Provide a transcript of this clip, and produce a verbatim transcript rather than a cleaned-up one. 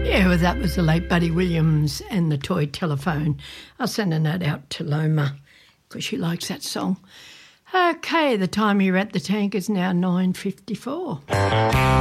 Yeah, well, that was the late Buddy Williams and the Toy Telephone. I'll send a note out to Loma because she likes that song. Okay, the time here at the tank is now nine fifty-four.